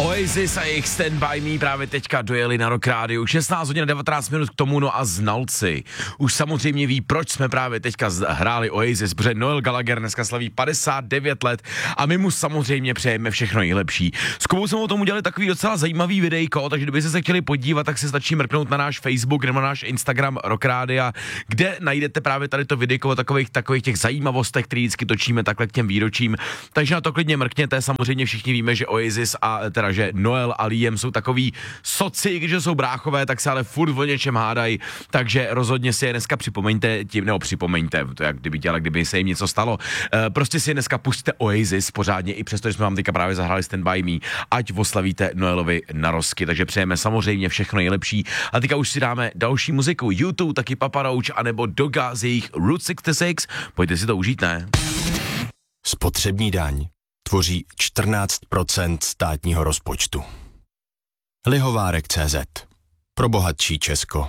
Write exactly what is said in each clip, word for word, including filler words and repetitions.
Oasis a jejich Stand By Me právě teďka dojeli na Rock Rádiu. šestnáct hodin devatenáct minut k tomu, no a znalci už samozřejmě ví, proč jsme právě teďka hráli Oasis, protože Noel Gallagher dneska slaví padesát devět let a my mu samozřejmě přejeme všechno nejlepší. S Kubou jsme o tom udělali takový docela zajímavý videjko, takže kdybyste se chtěli podívat, tak se stačí mrknout na náš Facebook nebo na náš Instagram Rock Rádia, kde najdete právě tady to videjko o takových, takových těch zajímavostech, které vždycky točíme takhle k těm výročím. Takže na to klidně mrkněte, samozřejmě všichni víme, že Oasis a teda, že Noel a Liam jsou takový soci, když jsou bráchové, tak se ale furt o něčem hádají, takže rozhodně si je dneska připomeňte, tím, nebo připomeňte, to jak kdyby dělali, kdyby se jim něco stalo. E, prostě si dneska pusťte Oasis pořádně, i přesto, že jsme vám teďka právě zahráli Stand By Me, ať oslavíte Noelovi narozky, takže přejeme samozřejmě všechno nejlepší. A teďka už si dáme další muziku, YouTube, taky Papa Roach, anebo Doga z jejich Route šedesát šest, pojďte si to užít, ne? Spotřební daň tvoří čtrnáct procent státního rozpočtu. Lihovárek tečka cé zet. Pro bohatší Česko.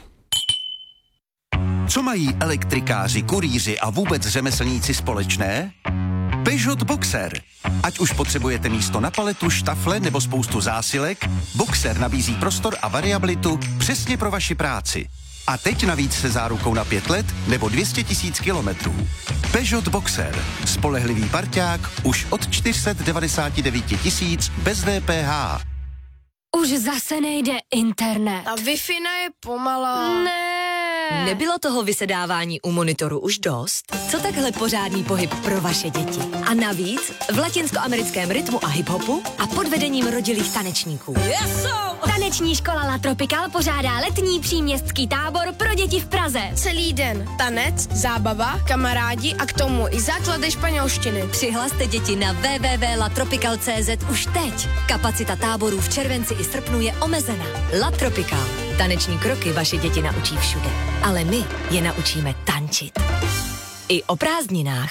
Co mají elektrikáři, kurýři a vůbec řemeslníci společné? Peugeot Boxer. Ať už potřebujete místo na paletu, štafle nebo spoustu zásilek, Boxer nabízí prostor a variabilitu přesně pro vaši práci. A teď navíc se zárukou na pět let nebo dvě stě tisíc kilometrů. Peugeot Boxer. Spolehlivý parťák už od čtyři sta devadesát devět tisíc bez D P H. Už zase nejde internet. A Wi-Fi je pomalá. Ne. Nebylo toho vysedávání u monitoru už dost? Co takhle pořádný pohyb pro vaše děti? A navíc v latinskoamerickém rytmu a hiphopu a pod vedením rodilých tanečníků. Yeso! Taneční škola La Tropical pořádá letní příměstský tábor pro děti v Praze. Celý den. Tanec, zábava, kamarádi a k tomu i základy španělštiny. Přihlaste děti na w w w tečka la tropical tečka cé zet už teď. Kapacita táborů v červenci i srpnu je omezena. La Tropical. Taneční kroky vaše děti naučí všude. Ale my je naučíme tančit. I o prázdninách.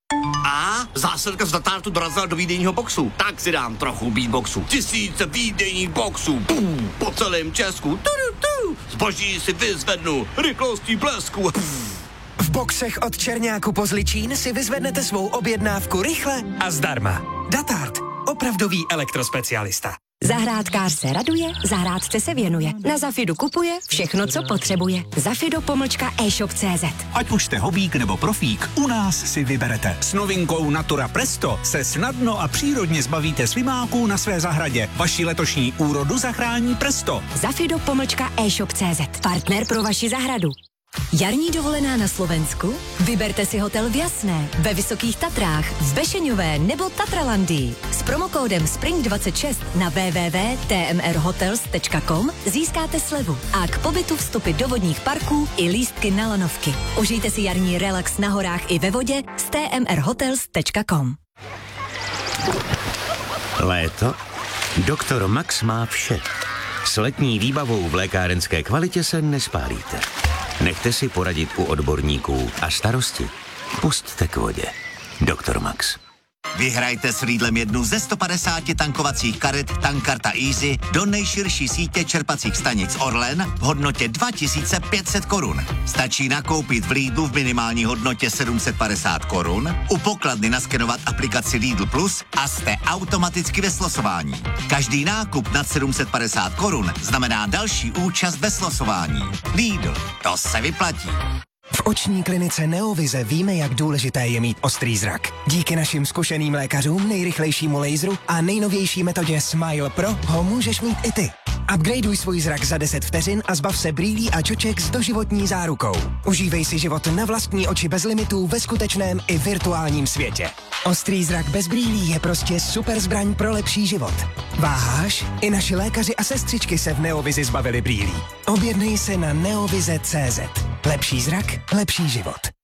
A zásilka z Datártu dorazila do výdejního boxu. Tak si dám trochu beatboxu. Tisíce výdejních boxů. Pum, po celém Česku. Tu, tu, tu. Zboží si vyzvednu. Rychlostí blesku. V boxech od Černáku po Zličín si vyzvednete svou objednávku rychle a zdarma. Datart. Opravdový elektrospecialista. Zahrádkář se raduje, zahrádce se věnuje. Na Zafidu kupuje všechno, co potřebuje. Zafido pomlčka e-shop tečka cé zet. Ať už jste hobík nebo profík, u nás si vyberete. S novinkou Natura Presto se snadno a přírodně zbavíte svimáků na své zahradě. Vaši letošní úrodu zachrání Presto. Zafido pomlčka e-shop tečka cé zet. Partner pro vaši zahradu. Jarní dovolená na Slovensku? Vyberte si hotel v Jasné, ve Vysokých Tatrách, v Bešeňové nebo Tatralandii. S promokódem Spring dvacet šest na w w w tečka t m r hotels tečka com získáte slevu a k pobytu vstupy do vodních parků i lístky na lanovky. Užijte si jarní relax na horách i ve vodě s t m r hotels tečka com. Léto? Doktor Max má vše. S letní výbavou v lékárenské kvalitě se nespálíte. Nechte si poradit u odborníků a starosti pusťte k vodě. Doktor Max. Vyhrajte s Lidlem jednu ze sto padesáti tankovacích karet Tankarta Easy do nejširší sítě čerpacích stanic Orlen v hodnotě dva tisíce pět set korun. Stačí nakoupit v Lidlu v minimální hodnotě sedm set padesát korun, u pokladny naskenovat aplikaci Lidl Plus a jste automaticky ve slosování. Každý nákup nad sedm set padesát korun znamená další účast ve slosování. Lidl, to se vyplatí. V oční klinice Neovize víme, jak důležité je mít ostrý zrak. Díky našim zkušeným lékařům, nejrychlejšímu laseru a nejnovější metodě Smile Pro ho můžeš mít i ty. Upgradeuj svůj zrak za deset vteřin a zbav se brýlí a čoček s doživotní zárukou. Užívej si život na vlastní oči bez limitů ve skutečném i virtuálním světě. Ostrý zrak bez brýlí je prostě super zbraň pro lepší život. Váháš? I naši lékaři a sestřičky se v Neovizi zbavili brýlí. Objednej se na neovize tečka cé zet. Lepší zrak, lepší život.